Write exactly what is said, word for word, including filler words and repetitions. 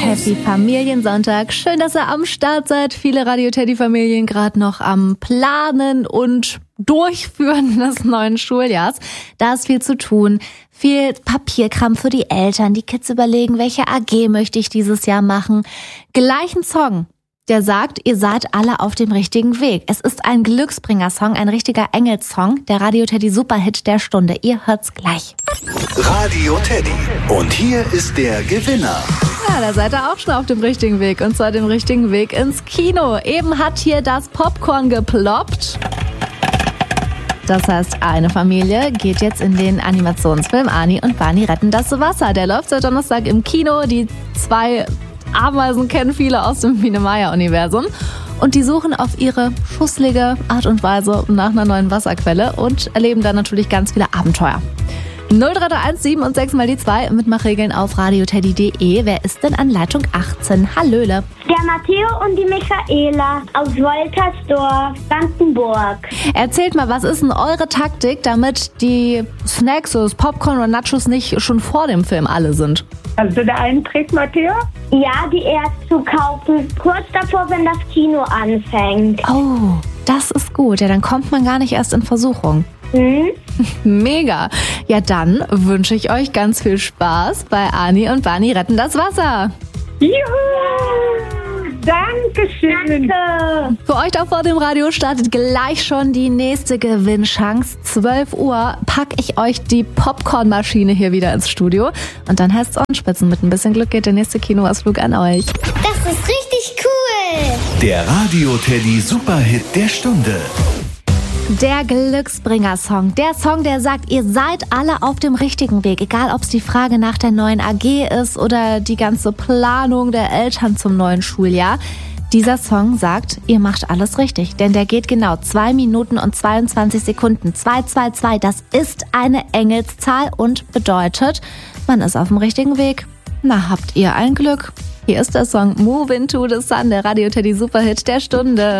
Happy Familiensonntag. Schön, dass ihr am Start seid. Viele Radio-Teddy-Familien gerade noch am Planen und Durchführen des neuen Schuljahrs. Da ist viel zu tun. Viel Papierkram für die Eltern. Die Kids überlegen, welche A G möchte ich dieses Jahr machen. Gleich ein Song, der sagt, ihr seid alle auf dem richtigen Weg. Es ist ein Glücksbringer-Song, ein richtiger Engelssong, der Radio-Teddy-Superhit der Stunde. Ihr hört's gleich. Radio Teddy. Und hier ist der Gewinner. Ja, da seid ihr auch schon auf dem richtigen Weg. Und zwar dem richtigen Weg ins Kino. Eben hat hier das Popcorn geploppt. Das heißt, eine Familie geht jetzt in den Animationsfilm Ani und Barney retten das Wasser. Der läuft seit Donnerstag im Kino. Die zwei Ameisen kennen viele aus dem Biene-Meier-Universum. Und die suchen auf ihre schusselige Art und Weise nach einer neuen Wasserquelle und erleben dann natürlich ganz viele Abenteuer. null drei drei eins sieben und sechs mal die zwei, Mitmachregeln auf radioteddy punkt de. Wer ist denn an Leitung achtzehn? Hallöle. Der Matteo und die Michaela aus Woltersdorf, Brandenburg. Erzählt mal, was ist denn eure Taktik, damit die Snacks, das Popcorn oder Nachos nicht schon vor dem Film alle sind? Also der einen Trick, Matteo? Ja, die erst zu kaufen, kurz davor, wenn das Kino anfängt. Oh, das ist gut. Ja, dann kommt man gar nicht erst in Versuchung. Hm? Mega. Ja, dann wünsche ich euch ganz viel Spaß bei Ani und Barney retten das Wasser. Juhu! Dankeschön. Danke. Für euch da vor dem Radio startet gleich schon die nächste Gewinnchance. zwölf Uhr packe ich euch die Popcornmaschine hier wieder ins Studio. Und dann heißt es Ohrenspitzen. Mit ein bisschen Glück geht der nächste Kinoausflug an euch. Das ist richtig cool. Der Radio Teddy Superhit der Stunde. Der Glücksbringer-Song. Der Song, der sagt, ihr seid alle auf dem richtigen Weg. Egal, ob es die Frage nach der neuen A G ist oder die ganze Planung der Eltern zum neuen Schuljahr. Dieser Song sagt, ihr macht alles richtig. Denn der geht genau zwei Minuten und zweiundzwanzig Sekunden. zwei zwei zwei, das ist eine Engelszahl und bedeutet, man ist auf dem richtigen Weg. Na, habt ihr ein Glück. Hier ist der Song Move Into the Sun, der Radio Teddy Superhit der Stunde.